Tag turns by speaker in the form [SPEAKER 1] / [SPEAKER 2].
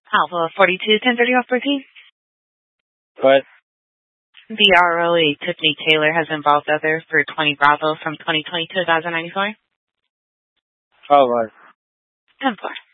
[SPEAKER 1] Alpha 42, 1030 off 14.
[SPEAKER 2] What?
[SPEAKER 1] The ROA Tiffany Taylor has involved other for 20 Bravo from 2020 to 2094.
[SPEAKER 2] Oh, what?
[SPEAKER 1] 10-4.